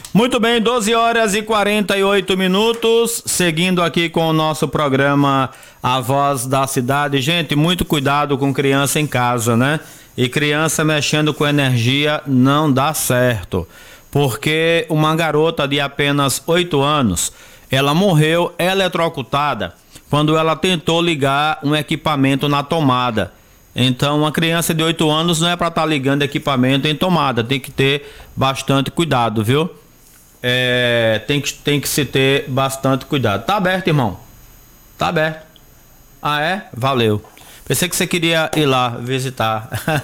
Muito bem, 12 horas e 48 minutos, seguindo aqui com o nosso programa A Voz da Cidade. Gente, muito cuidado com criança em casa, né? E criança mexendo com energia não dá certo, porque uma garota de apenas 8 anos, ela morreu eletrocutada quando ela tentou ligar um equipamento na tomada. Então, uma criança de 8 anos não é para estar ligando equipamento em tomada, tem que ter bastante cuidado, viu? Tem que se ter bastante cuidado. Tá aberto, irmão? Tá aberto. Ah, é? Valeu. Pensei que você queria ir lá visitar.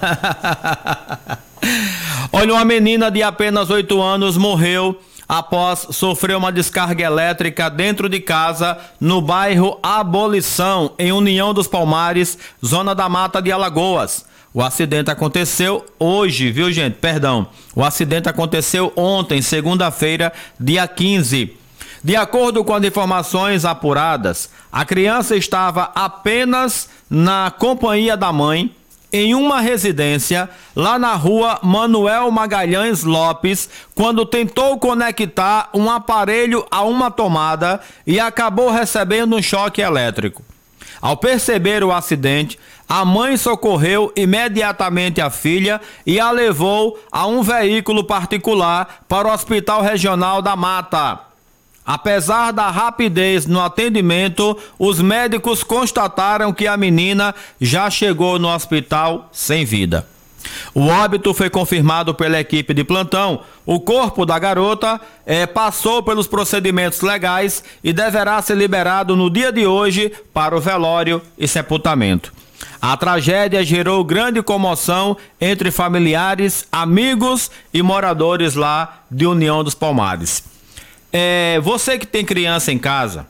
Olha, uma menina de apenas 8 anos morreu após sofrer uma descarga elétrica dentro de casa no bairro Abolição, em União dos Palmares, zona da Mata de Alagoas. O acidente aconteceu hoje, viu, gente? Perdão. O acidente aconteceu ontem, segunda-feira, dia 15. De acordo com as informações apuradas, a criança estava apenas na companhia da mãe em uma residência lá na rua Manuel Magalhães Lopes, quando tentou conectar um aparelho a uma tomada e acabou recebendo um choque elétrico. Ao perceber o acidente, a mãe socorreu imediatamente a filha e a levou a um veículo particular para o Hospital Regional da Mata. Apesar da rapidez no atendimento, os médicos constataram que a menina já chegou no hospital sem vida. O óbito foi confirmado pela equipe de plantão. O corpo da garota passou pelos procedimentos legais e deverá ser liberado no dia de hoje para o velório e sepultamento. A tragédia gerou grande comoção entre familiares, amigos e moradores lá de União dos Palmares. Você que tem criança em casa,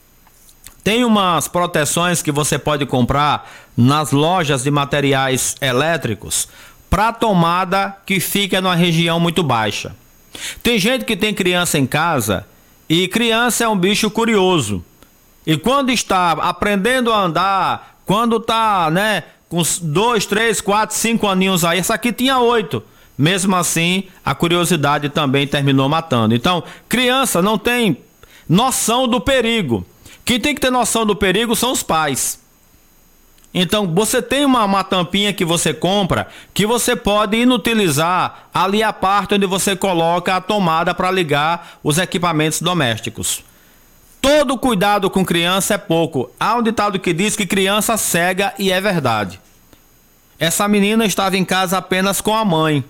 tem umas proteções que você pode comprar nas lojas de materiais elétricos para tomada que fica numa região muito baixa. Tem gente que tem criança em casa e criança é um bicho curioso. E quando está aprendendo a andar, quando está, né, com 2, 3, 4, 5 aninhos aí, essa aqui tinha 8. Mesmo assim, a curiosidade também terminou matando. Então, criança não tem noção do perigo. Quem tem que ter noção do perigo são os pais. Então, você tem uma tampinha que você compra, que você pode inutilizar ali a parte onde você coloca a tomada para ligar os equipamentos domésticos. Todo cuidado com criança é pouco. Há um ditado que diz que criança cega, e é verdade. Essa menina estava em casa apenas com a mãe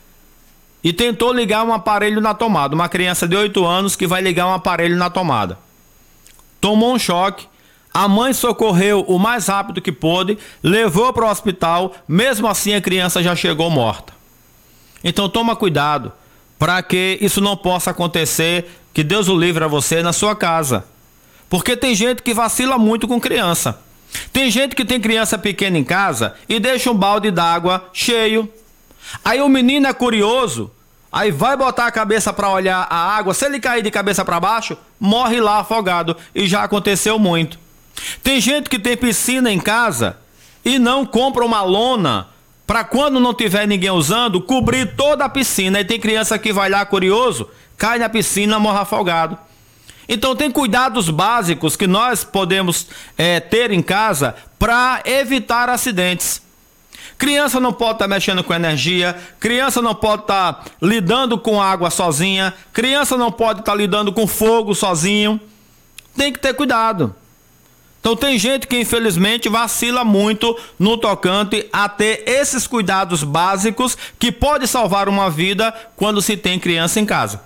e tentou ligar um aparelho na tomada. Uma criança de 8 anos que vai ligar um aparelho na tomada. Tomou um choque. A mãe socorreu o mais rápido que pôde, levou para o hospital, mesmo assim a criança já chegou morta. Então toma cuidado para que isso não possa acontecer, que Deus o livre a você na sua casa. Porque tem gente que vacila muito com criança. Tem gente que tem criança pequena em casa e deixa um balde d'água cheio. Aí o menino é curioso, aí vai botar a cabeça para olhar a água, se ele cair de cabeça para baixo, morre lá afogado, e já aconteceu muito. Tem gente que tem piscina em casa e não compra uma lona para quando não tiver ninguém usando, cobrir toda a piscina. E tem criança que vai lá curioso, cai na piscina, morre afogado. Então tem cuidados básicos que nós podemos ter em casa para evitar acidentes. Criança não pode estar mexendo com energia, criança não pode estar lidando com água sozinha, criança não pode estar lidando com fogo sozinho. Tem que ter cuidado. Então tem gente que infelizmente vacila muito no tocante a ter esses cuidados básicos que pode salvar uma vida quando se tem criança em casa.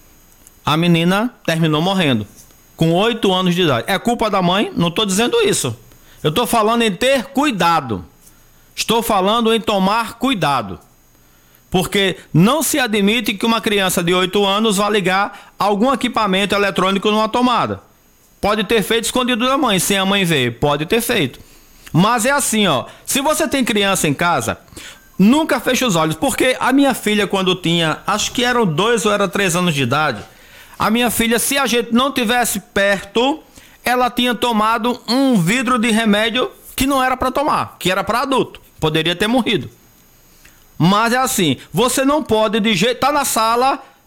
A menina terminou morrendo com 8 anos de idade. É culpa da mãe? Não estou dizendo isso. Eu estou falando em ter cuidado. Estou falando em tomar cuidado. Porque não se admite que uma criança de 8 anos vá ligar algum equipamento eletrônico numa tomada. Pode ter feito escondido da mãe, sem a mãe ver. Pode ter feito. Mas é assim, ó. Se você tem criança em casa, nunca feche os olhos. Porque a minha filha, quando tinha, acho que eram 2 ou era 3 anos de idade, a minha filha, se a gente não tivesse perto, ela tinha tomado um vidro de remédio que não era para tomar, que era para adulto. Poderia ter morrido. Mas é assim, você não pode de jeito... Tá na sala,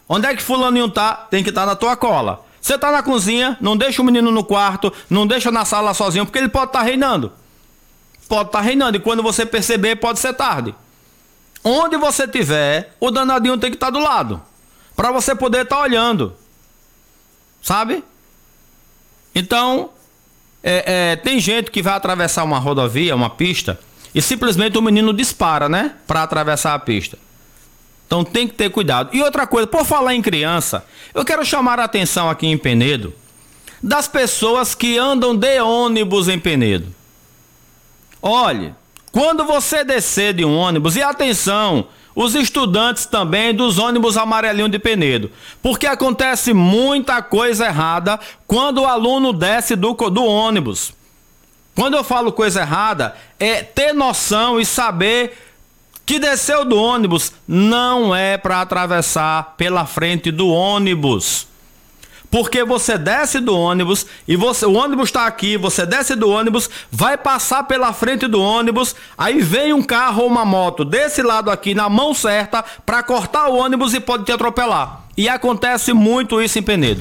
Onde é que fulaninho tá? Tem que estar na tua cola. Você tá na cozinha, não deixa o menino no quarto, não deixa na sala sozinho, porque ele pode estar reinando. Pode estar reinando, e quando você perceber, pode ser tarde. Onde você tiver, o danadinho tem que estar do lado, para você poder estar olhando. Sabe? Então, tem gente que vai atravessar uma rodovia, uma pista, e simplesmente o menino dispara, né? Para atravessar a pista. Então tem que ter cuidado. E outra coisa, por falar em criança, eu quero chamar a atenção aqui em Penedo das pessoas que andam de ônibus em Penedo. Olhe, quando você descer de um ônibus, e atenção, os estudantes também dos ônibus amarelinhos de Penedo, porque acontece muita coisa errada quando o aluno desce do ônibus. Quando eu falo coisa errada, é ter noção e saber que desceu do ônibus não é para atravessar pela frente do ônibus. Porque você desce do ônibus e o ônibus está aqui, você desce do ônibus, vai passar pela frente do ônibus, aí vem um carro ou uma moto desse lado aqui na mão certa para cortar o ônibus e pode te atropelar. E acontece muito isso em Penedo.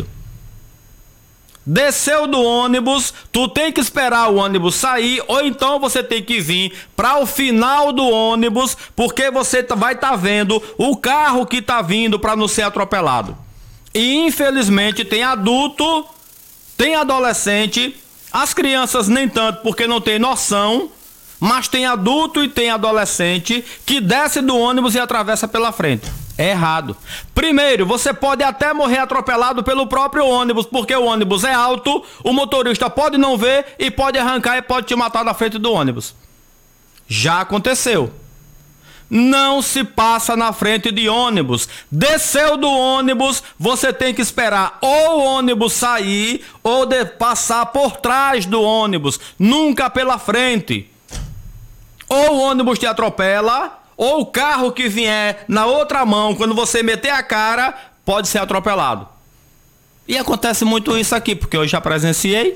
Desceu do ônibus, tu tem que esperar o ônibus sair, ou então você tem que vir para o final do ônibus, porque você vai estar vendo o carro que está vindo para não ser atropelado. E infelizmente tem adulto, tem adolescente, as crianças nem tanto porque não tem noção, mas tem adulto e tem adolescente que desce do ônibus e atravessa pela frente. É errado. Primeiro, você pode até morrer atropelado pelo próprio ônibus, porque o ônibus é alto, o motorista pode não ver e pode arrancar e pode te matar na frente do ônibus. Já aconteceu. Não se passa na frente de ônibus. Desceu do ônibus, você tem que esperar ou o ônibus sair ou passar por trás do ônibus, nunca pela frente. Ou o ônibus te atropela, ou o carro que vier na outra mão, quando você meter a cara, pode ser atropelado. E acontece muito isso aqui, porque eu já presenciei.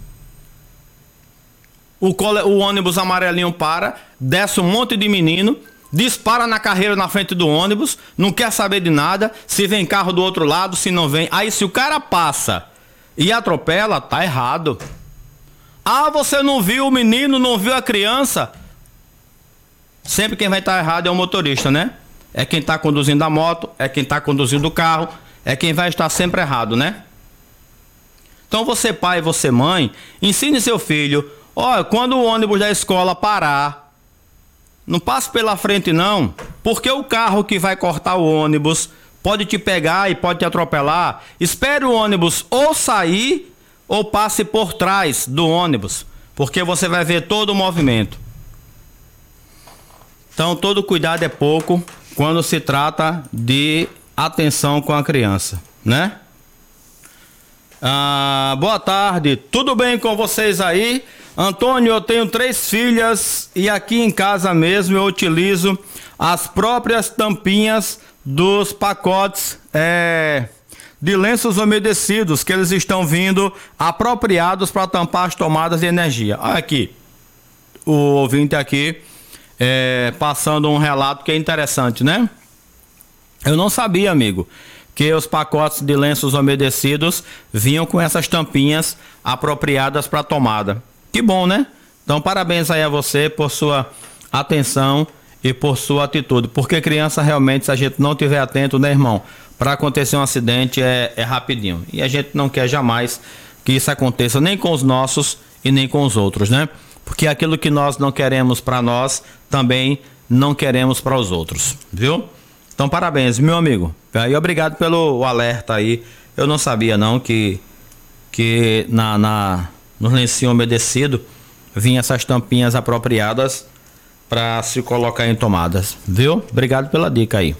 O ônibus amarelinho para, desce um monte de menino, dispara na carreira na frente do ônibus, não quer saber de nada, se vem carro do outro lado, se não vem. Aí se o cara passa e atropela, tá errado. Ah, você não viu o menino, não viu a criança? Sempre quem vai estar errado é o motorista, né? É quem está conduzindo a moto, é quem está conduzindo o carro, é quem vai estar sempre errado, né? Então você pai, você mãe, ensine seu filho, olha, quando o ônibus da escola parar, não passe pela frente não, porque o carro que vai cortar o ônibus pode te pegar e pode te atropelar. Espere o ônibus ou sair ou passe por trás do ônibus, porque você vai ver todo o movimento. Então, todo cuidado é pouco quando se trata de atenção com a criança, né? Boa tarde, tudo bem com vocês aí? Antônio, eu tenho 3 filhas e aqui em casa mesmo eu utilizo as próprias tampinhas dos pacotes de lenços umedecidos que eles estão vindo apropriados para tampar as tomadas de energia. Olha aqui, o ouvinte aqui passando um relato que é interessante, né? Eu não sabia, amigo, que os pacotes de lenços umedecidos vinham com essas tampinhas apropriadas para tomada. Que bom, né? Então parabéns aí a você por sua atenção e por sua atitude, porque criança realmente, se a gente não tiver atento, né, irmão, para acontecer um acidente é rapidinho, e a gente não quer jamais que isso aconteça nem com os nossos e nem com os outros, né? Porque aquilo que nós não queremos para nós, também não queremos para os outros, viu? Então parabéns, meu amigo. E obrigado pelo alerta aí. Eu não sabia não que no lencinho umedecido vinha essas tampinhas apropriadas para se colocar em tomadas, viu? Obrigado pela dica aí.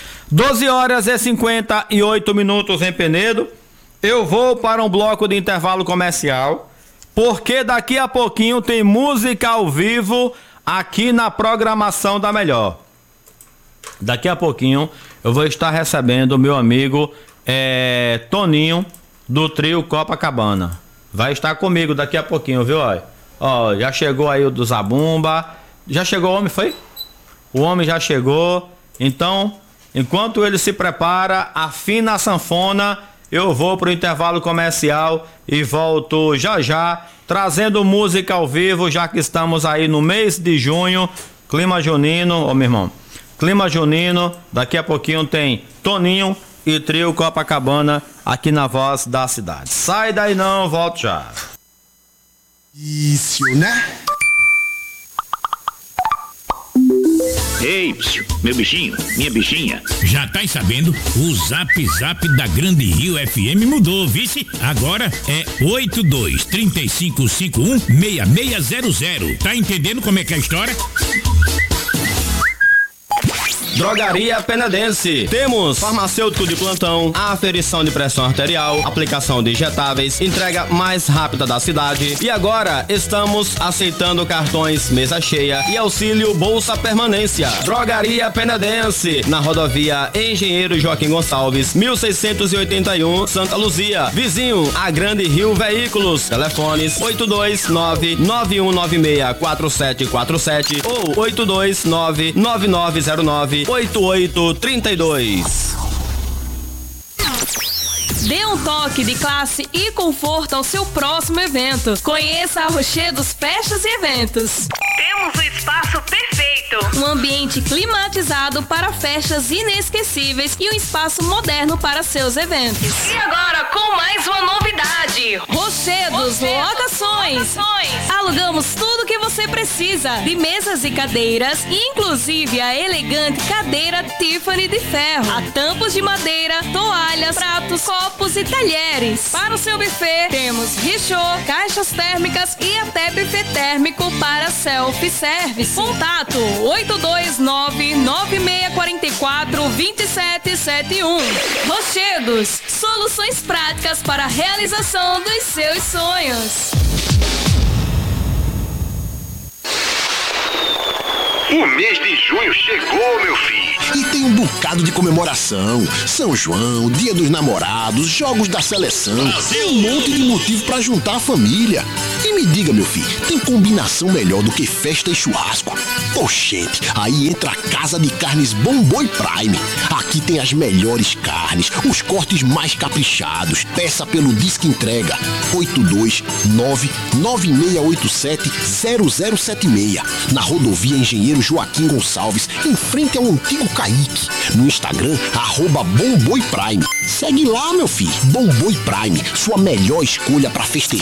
12h58 em Penedo. Eu vou para um bloco de intervalo comercial, porque daqui a pouquinho tem música ao vivo aqui na programação da Melhor. Daqui a pouquinho eu vou estar recebendo o meu amigo Toninho, do trio Copacabana. Vai estar comigo daqui a pouquinho, viu? Ó, já chegou aí o do Zabumba. Já chegou o homem, foi? O homem já chegou. Então, Enquanto ele se prepara, afina a sanfona, eu vou pro intervalo comercial e volto já já, trazendo música ao vivo, já que estamos aí no mês de junho, clima junino, meu irmão, clima junino, daqui a pouquinho tem Toninho e Trio Copacabana aqui na Voz da Cidade. Sai daí não, volto já. Isso, né? Ei, meu bichinho, minha bichinha. Já tá sabendo? O Zap Zap da Grande Rio FM mudou, vice? Agora é 8235516600. Tá entendendo como é que é a história? Drogaria Penadense. Temos farmacêutico de plantão, aferição de pressão arterial, aplicação de injetáveis, entrega mais rápida da cidade. E agora estamos aceitando cartões mesa cheia e auxílio Bolsa Permanência. Drogaria Penadense, na rodovia Engenheiro Joaquim Gonçalves, 1681, Santa Luzia. Vizinho a Grande Rio Veículos. Telefones 829-9196-4747 ou 829-9909-8832. Dê um toque de classe e conforto ao seu próximo evento. Conheça a Rochedos Festas e Eventos. Temos o espaço perfeito. Um ambiente climatizado para festas inesquecíveis e um espaço moderno para seus eventos. E agora com mais uma novidade. Rochedos Locações. Alugamos tudo que você precisa de mesas e cadeiras, inclusive a elegante cadeira Tiffany de ferro, a tampos de madeira, toalhas, pratos, copos e talheres. Para o seu buffet, temos guichô, caixas térmicas e até buffet térmico para self-service. Contato 829-9644-2771. Rochedos, soluções práticas para a realização dos seus sonhos. O mês de junho chegou, meu filho. E tem um bocado de comemoração. São João, Dia dos Namorados, Jogos da Seleção. Tem um monte de motivo pra juntar a família. E me diga, meu filho, tem combinação melhor do que festa e churrasco? Oxente, aí entra a Casa de Carnes Bom Boi Prime. Aqui tem as melhores carnes, os cortes mais caprichados. Peça pelo Disque Entrega 829-9687-0076. Na rodovia Engenheiro Joaquim Gonçalves, em frente ao antigo Caique. No Instagram, @Bomboi Prime. Segue lá, meu filho. Bomboi Prime, sua melhor escolha para festejar.